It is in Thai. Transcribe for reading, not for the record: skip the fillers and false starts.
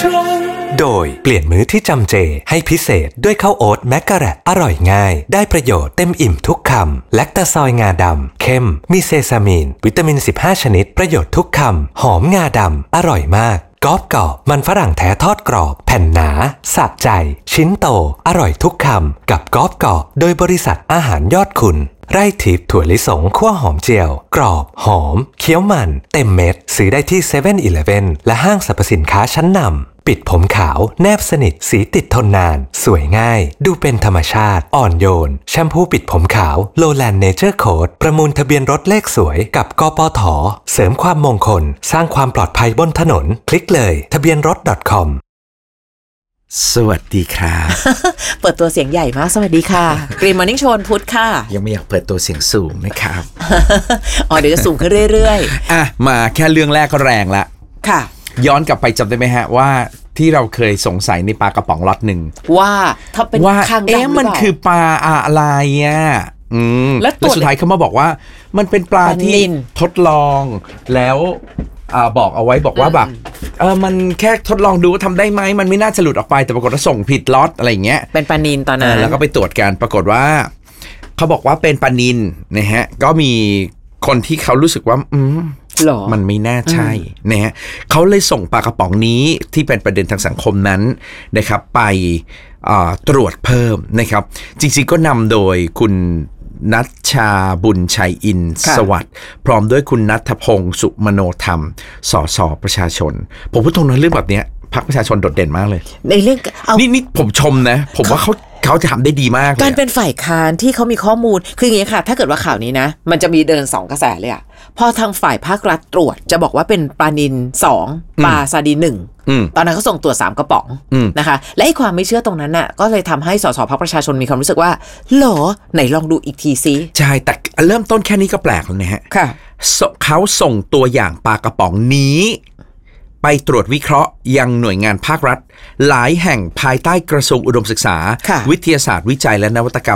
โดยเปลี่ยนมื้อที่จำเจให้พิเศษด้วยข้าวโอ๊ตแมกกะแรตอร่อยง่ายได้ประโยชน์เต็มอิ่มทุกคำแลคตาซอยงาดำเข้มมีเซซามีนวิตามิน15ชนิดประโยชน์ทุกคำหอมงาดำอร่อยมากกรอบกรอบมันฝรั่งแท้ทอดกรอบแผ่นหนาสะใจชิ้นโตอร่อยทุกคำกับกรอบกรอบโดยบริษัทอาหารยอดคุณไร่ทิพย์ถั่วลิสงคั่วหอมเจียวกรอบหอมเคี้ยวมันเต็มเม็ดซื้อได้ที่ 7-Eleven และห้างสรรพสินค้าชั้นนำปิดผมขาวแนบสนิทสีติดทนนานสวยง่ายดูเป็นธรรมชาติอ่อนโยนแชมพูปิดผมขาวโลแลนด์เนเจอร์โค้ดประมูลทะเบียนรถเลขสวยกับกปท.เสริมความมงคลสร้างความปลอดภัยบนถนนคลิกเลยทะเบียนรถ .com สวัสดีครับเปิดตัวเสียงใหญ่มากสวัสดีค่ะ Green Morning Show พุธค่ะยังไม่อยากเปิดตัวเสียงสูงนะครับอ๋อเดี๋ยวจะสูงขึ้นเรื่อยๆมาแค่เรื่องแรกก็แรงละค่ะย้อนกลับไปจำได้ไหมฮะว่าที่เราเคยสงสัยในปลากระป๋องล็อตหนึ่งว่าถ้าเป็นคางดำมันคือปลาอะไรแล้วสุดท้ายเขามาบอกว่ามันเป็นปลาที่ทดลองแล้วบอกเอาไว้บอกว่าแบบมันแค่ทดลองดูว่าทำได้ไหมมันไม่น่าจะหลุดออกไปแต่ปรากฏว่าส่งผิดล็อตอะไรอย่างเงี้ยเป็นปลานิลตอนนั้นแล้วก็ไปตรวจกันปรากฏว่าเขาบอกว่าเป็นปลานิลนะฮะก็มีคนที่เขารู้สึกว่ามันไม่น่าใช่นะฮะเขาเลยส่งปลากระป๋องนี้ที่เป็นประเด็นทางสังคมนั้นนะครับไปตรวจเพิ่มนะครับจริงๆก็นำโดยคุณนัชชาบุญชัยอินสวัสดิ์พร้อมด้วยคุณณัฐพงศ์สุมโนธรรมสสประชาชนผมพูดตรงนั้นเรื่องแบบนี้พรรคประชาชนโดดเด่นมากเลยในเรื่องนี่ผมชมนะผมว่าเขาจะทำได้ดีมากการเป็นฝ่ายค้านที่เขามีข้อมูลคืออย่างนี้ค่ะถ้าเกิดว่าข่าวนี้นะมันจะมีเดิน2กระแสเลยอะพอทางฝ่ายภาครัฐตรวจจะบอกว่าเป็นปลานิล2ปลาซาดีน1ตอนนั้นเขาส่งตรวจ3กระป๋องนะคะและไอ้ความไม่เชื่อตรงนั้นน่ะก็เลยทำให้สสพรรคประชาชนมีความรู้สึกว่าหรอไหนลองดูอีกทีซิใช่แต่เริ่มต้นแค่นี้ก็แปลกแล้วนะฮะค่ะเขาส่งตัวอย่างปลากระป๋องนี้ไปตรวจวิเคราะห์ยังหน่วยงานภาครัฐหลายแห่งภายใต้กระทรวงอุดมศึกษาวิทยาศาสตร์วิจัยและนวัตกรรม